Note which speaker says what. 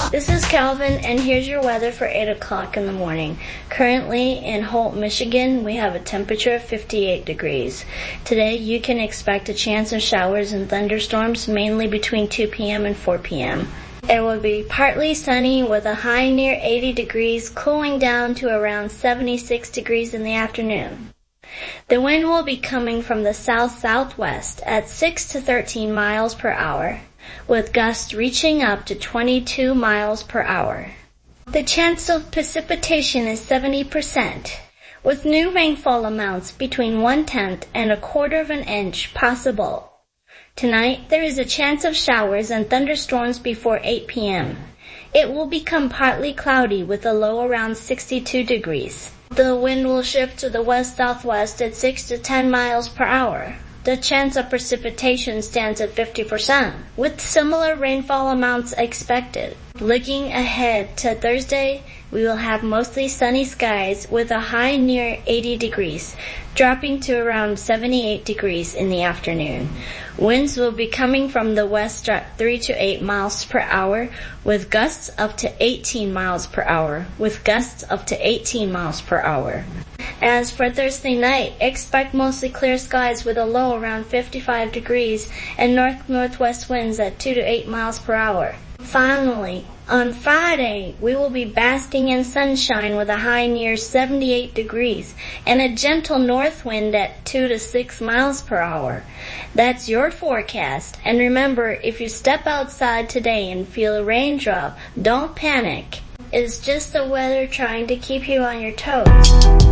Speaker 1: This is Calvin, and here's your weather for 8 o'clock in the morning. Currently in Holt, Michigan, we have a temperature of 58 degrees. Today, you can expect a chance of showers and thunderstorms, mainly between 2 p.m. and 4 p.m. It will be partly sunny with a high near 80 degrees, cooling down to around 76 degrees in the afternoon. The wind will be coming from the south-southwest at 6 to 13 miles per hour, with gusts reaching up to 22 miles per hour. The chance of precipitation is 70%, with new rainfall amounts between 1/10 and 1/4 of an inch possible. Tonight, there is a chance of showers and thunderstorms before 8 p.m. It will become partly cloudy with a low around 62 degrees. The wind will shift to the west-southwest at 6 to 10 miles per hour. The chance of precipitation stands at 50%, with similar rainfall amounts expected. Looking ahead to Thursday, we will have mostly sunny skies with a high near 80 degrees, dropping to around 78 degrees in the afternoon. Winds will be coming from the west at 3 to 8 miles per hour, with gusts up to 18 miles per hour, As for Thursday night, expect mostly clear skies with a low around 55 degrees and north-northwest winds at 2 to 8 miles per hour. Finally, on Friday, we will be basking in sunshine with a high near 78 degrees and a gentle north wind at 2 to 6 miles per hour. That's your forecast. And remember, if you step outside today and feel a raindrop, don't panic. It's just the weather trying to keep you on your toes.